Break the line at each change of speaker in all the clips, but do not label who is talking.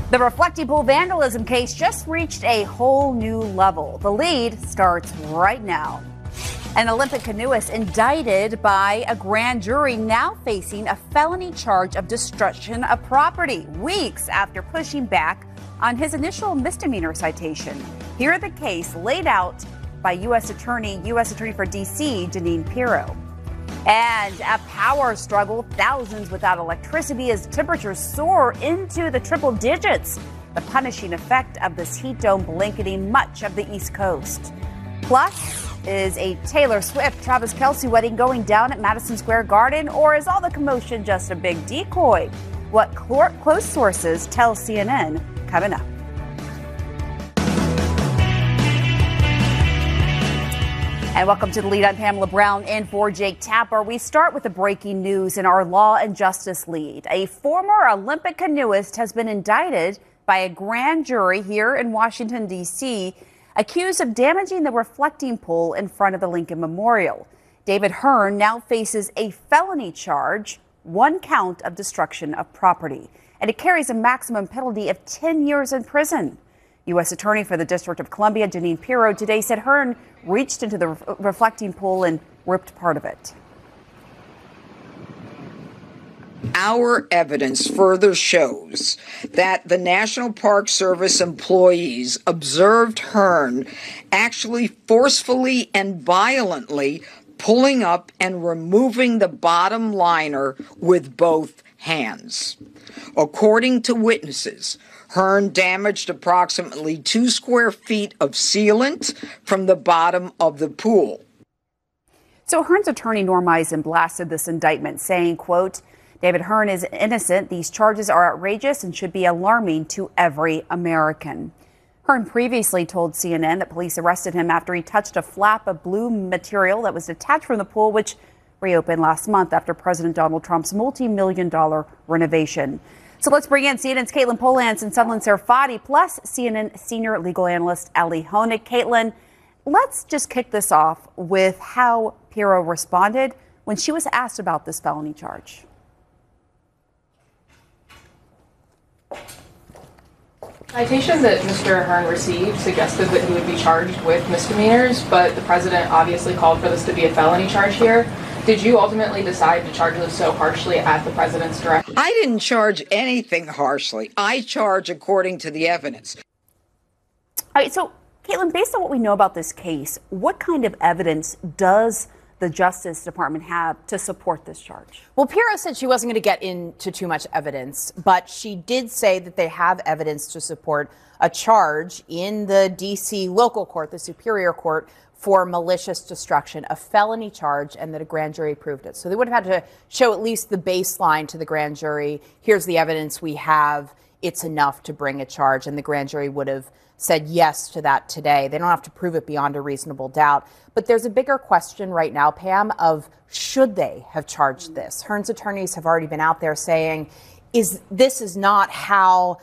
The reflecting pool vandalism case just reached a whole new level. The lead starts right now. An Olympic canoeist indicted by a grand jury now facing a felony charge of destruction of property weeks after pushing back on his initial misdemeanor citation. Here the case laid out by U.S. Attorney for D.C., Jeanine Pirro. And a power struggle, thousands without electricity as temperatures soar into the triple digits. The punishing effect of this heat dome blanketing much of the East Coast. Plus, is a Taylor Swift, Travis Kelce wedding going down at Madison Square Garden, or is all the commotion just a big decoy? What close sources tell CNN coming up. And welcome to The Lead. I'm Pamela Brown in for Jake Tapper. We start with the breaking news in our law and justice lead. A former Olympic canoeist has been indicted by a grand jury here in Washington, D.C., accused of damaging the reflecting pool in front of the Lincoln Memorial. David Hearn now faces a felony charge, one count of destruction of property, and it carries a maximum penalty of 10 years in prison. U.S. Attorney for the District of Columbia, Jeanine Pirro, today said Hearn reached into the reflecting pool and ripped part of it.
Our evidence further shows that the National Park Service employees observed Hearn actually forcefully and violently pulling up and removing the bottom liner with both hands. According to witnesses, Hearn damaged approximately 2 square feet of sealant from the bottom of the pool.
So Hearn's attorney, Norm Eisen, blasted this indictment, saying, quote, David Hearn is innocent. These charges are outrageous and should be alarming to every American. Hearn previously told CNN that police arrested him after he touched a flap of blue material that was detached from the pool, which reopened last month after President Donald Trump's multi-million-dollar renovation. So let's bring in CNN's Caitlin Polans and Sunlen Serfati, plus CNN senior legal analyst Ellie Honig. Caitlin, let's just kick this off with how Pirro responded when she was asked about this felony charge.
Citation that Mr. Hearn received suggested that he would be charged with misdemeanors, but the president obviously called for this to be a felony charge here. Did you ultimately decide to charge this so harshly at the president's direction?
I didn't charge anything harshly. I charge according to the evidence.
All right, so, Caitlin, based on what we know about this case, what kind of evidence does the Justice Department have to support this charge?
Well, Pirro said she wasn't going to get into too much evidence, but she did say that they have evidence to support a charge in the D.C. local court, the Superior Court, for malicious destruction, a felony charge, and that a grand jury approved it. So they would have had to show at least the baseline to the grand jury. Here's the evidence we have. It's enough to bring a charge, and the grand jury would have said yes to that today. They don't have to prove it beyond a reasonable doubt. But there's a bigger question right now, Pam, of should they have charged this? Hearn's attorneys have already been out there saying, this is not how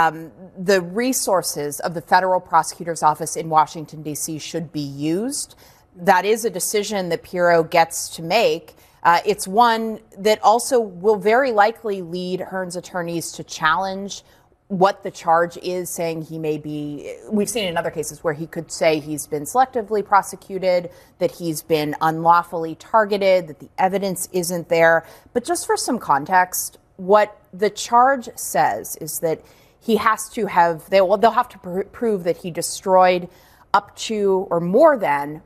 the resources of the federal prosecutor's office in Washington, D.C. should be used. That is a decision that Pirro gets to make. It's one that also will very likely lead Hearn's attorneys to challenge what the charge is, saying he may be, we've seen in other cases where he could say he's been selectively prosecuted, that he's been unlawfully targeted, that the evidence isn't there. But just for some context, what the charge says is that he has to have, they'll have to prove that he destroyed up to or more than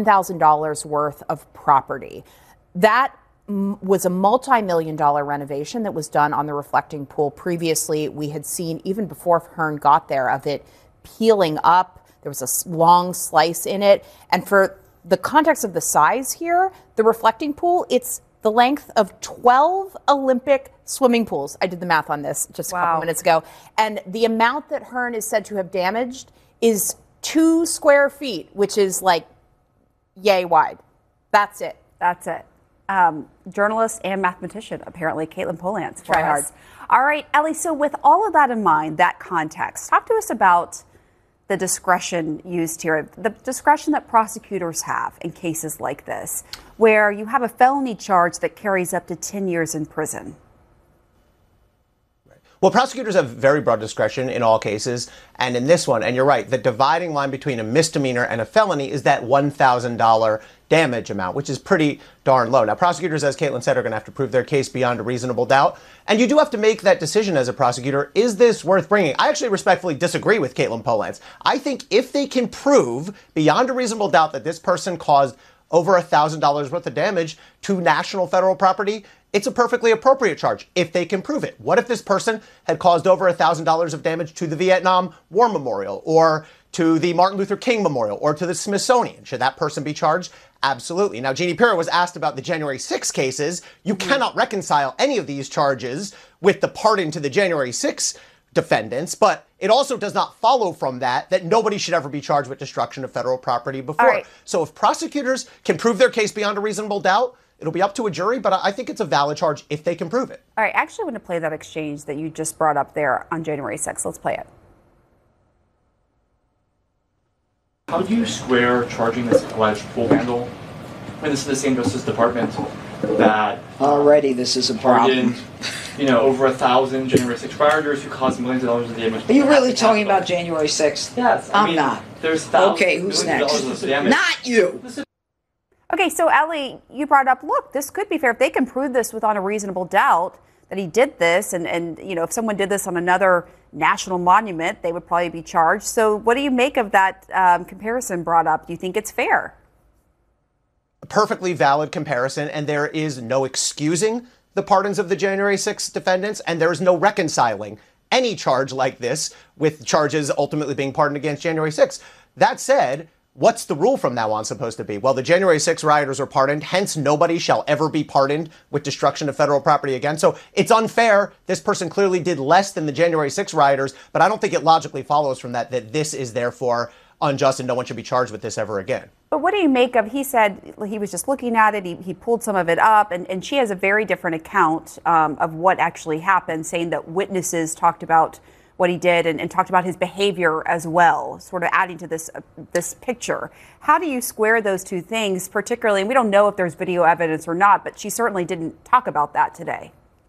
$1,000 worth of property. That was a multi-million-dollar renovation that was done on the reflecting pool. Previously, we had seen, even before Hearn got there, of it peeling up. There was a long slice in it. And for the context of the size here, the reflecting pool, it's the length of 12 Olympic swimming pools. I did the math on this just a couple minutes ago. And the amount that Hearn is said to have damaged is 2 square feet, which is like yay wide. That's it.
That's it. Journalist and mathematician, apparently, Caitlin Polans.
Try hard.
All right, Ellie, so with all of that in mind, that context, talk to us about the discretion used here, the discretion that prosecutors have in cases like this, where you have a felony charge that carries up to 10 years in prison.
Well, prosecutors have very broad discretion in all cases, and in this one, and you're right, the dividing line between a misdemeanor and a felony is that $1,000 damage amount, which is pretty darn low. Now, prosecutors, as Caitlin said, are going to have to prove their case beyond a reasonable doubt, and you do have to make that decision as a prosecutor. Is this worth bringing? I actually respectfully disagree with Caitlin Polantz. I think if they can prove beyond a reasonable doubt that this person caused over $1,000 worth of damage to national federal property, it's a perfectly appropriate charge if they can prove it. What if this person had caused over $1,000 of damage to the Vietnam War Memorial or to the Martin Luther King Memorial or to the Smithsonian? Should that person be charged? Absolutely. Now, Jeannie Pirro was asked about the January 6 cases. You cannot reconcile any of these charges with the pardon to the January 6 defendants, but it also does not follow from that nobody should ever be charged with destruction of federal property before. Right. So if prosecutors can prove their case beyond a reasonable doubt, it'll be up to a jury, but I think it's a valid charge if they can prove it.
All right, I actually want to play that exchange that you just brought up there on January 6th. Let's play it.
How do you square charging this alleged pool vandal when this is the same Justice Department that
already this is a problem?
Over 1,000 January 6 rioters who caused millions of dollars of damage.
Are you really talking about January 6th?
Yes.
I'm not.
There's thousands,
okay, who's next? Not you.
Okay, so Ellie, you brought up, look, this could be fair. If they can prove this without a reasonable doubt that he did this, and if someone did this on another national monument, they would probably be charged. So what do you make of that comparison brought up? Do you think it's fair?
A perfectly valid comparison, and there is no excusing the pardons of the January 6 defendants, and there is no reconciling any charge like this with charges ultimately being pardoned against January 6. That said, what's the rule from now on supposed to be? Well, the January 6 rioters are pardoned, hence nobody shall ever be pardoned with destruction of federal property again. So it's unfair. This person clearly did less than the January 6 rioters, but I don't think it logically follows from that this is therefore unjust and no one should be charged with this ever again.
But what do you make of, he said he was just looking at it, he pulled some of it up, and she has a very different account of what actually happened, saying that witnesses talked about what he did and talked about his behavior as well, sort of adding to this picture. How do you square those two things, particularly, and we don't know if there's video evidence or not, but she certainly didn't talk about that today.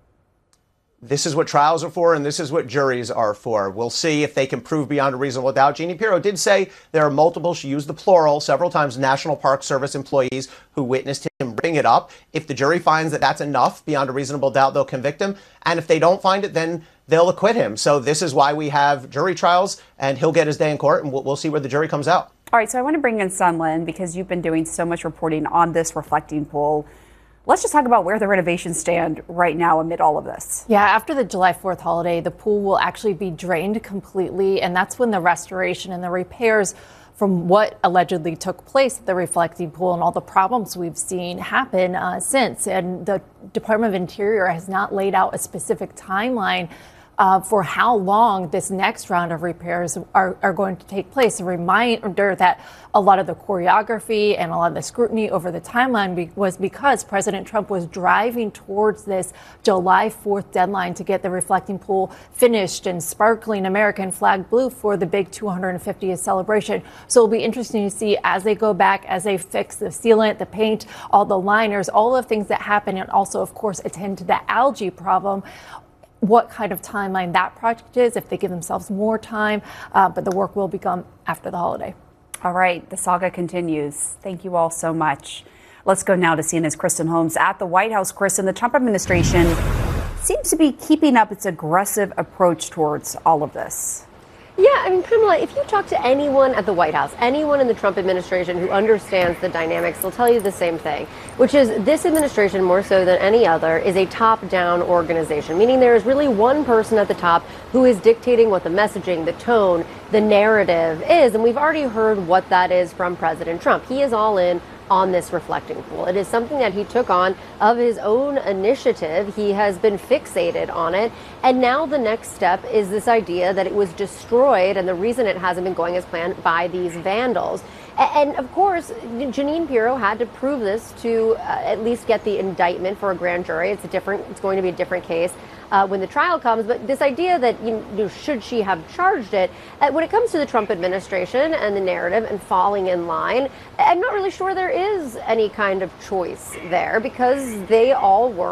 This is what trials are for, and this is what juries are for. We'll see if they can prove beyond a reasonable doubt. Jeannie Pirro did say there are multiple, she used the plural several times, National Park Service employees who witnessed him bring it up. If the jury finds that that's enough beyond a reasonable doubt, they'll convict him. And if they don't find it, then they'll acquit him. So this is why we have jury trials, and he'll get his day in court, and we'll see where the jury comes out.
All right, so I want to bring in Sun Lin because you've been doing so much reporting on this reflecting pool. Let's just talk about where the renovations stand right now amid all of this.
Yeah, after the July 4th holiday, the pool will actually be drained completely, and that's when the restoration and the repairs from what allegedly took place at the reflecting pool and all the problems we've seen happen since. And the Department of Interior has not laid out a specific timeline for how long this next round of repairs are going to take place. A reminder that a lot of the choreography and a lot of the scrutiny over the timeline was because President Trump was driving towards this July 4th deadline to get the reflecting pool finished and sparkling American flag blue for the big 250th celebration. So it'll be interesting to see as they go back, as they fix the sealant, the paint, all the liners, all the things that happen, and also, of course, attend to the algae problem, what kind of timeline that project is, if they give themselves more time, but the work will begin after the holiday.
All right, the saga continues. Thank you all so much. Let's go now to CNN's Kristen Holmes at the White House. Kristen, the Trump administration seems to be keeping up its aggressive approach towards all of this.
Yeah, I mean, Pamela, if you talk to anyone at the White House, anyone in the Trump administration who understands the dynamics, they'll tell you the same thing, which is this administration, more so than any other, is a top-down organization, meaning there is really one person at the top who is dictating what the messaging, the tone, the narrative is. And we've already heard what that is from President Trump. He is all in on this reflecting pool. It is something that he took on of his own initiative. He has been fixated on it. And now the next step is this idea that it was destroyed, and the reason it hasn't been going as planned, by these vandals. And of course, Jeanine Pirro had to prove this to at least get the indictment for a grand jury. It's going to be a different case when the trial comes. But this idea that, should she have charged it, when it comes to the Trump administration and the narrative and falling in line, I'm not really sure there is any kind of choice there, because they all work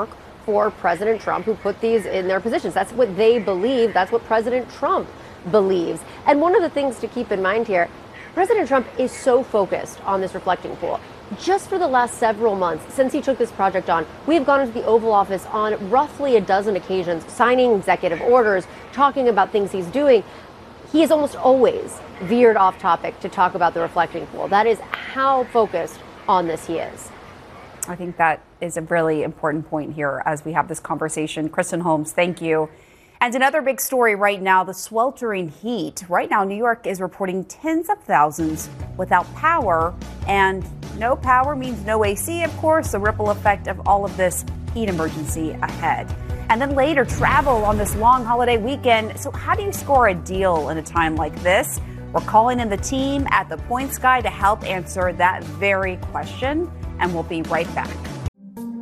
for President Trump, who put these in their positions. That's what they believe. That's what President Trump believes. And one of the things to keep in mind here, President Trump is so focused on this reflecting pool. Just for the last several months, since he took this project on, we've gone into the Oval Office on roughly a dozen occasions, signing executive orders, talking about things he's doing. He has almost always veered off topic to talk about the reflecting pool. That is how focused on this he is.
I think that is a really important point here as we have this conversation. Kristen Holmes, thank you. And another big story right now, the sweltering heat. Right now, New York is reporting tens of thousands without power. And no power means no AC, of course, the ripple effect of all of this heat emergency ahead. And then later, travel on this long holiday weekend. So how do you score a deal in a time like this? We're calling in the team at The Points Guy to help answer that very question. And we'll be right back.